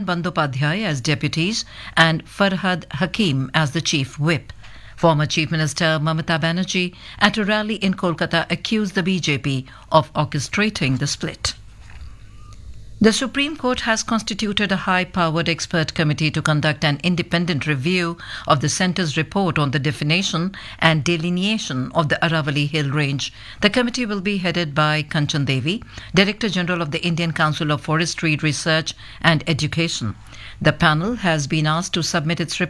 Bandyopadhyay as deputies and Farhad Hakim as the chief whip. Former Chief Minister Mamata Banerjee at a rally in Kolkata accused the BJP of orchestrating the split. The Supreme Court has constituted a high-powered expert committee to conduct an independent review of the Centre's report on the definition and delineation of the Aravalli Hill Range. The committee will be headed by Kanchan Devi, Director General of the Indian Council of Forestry Research and Education. The panel has been asked to submit its report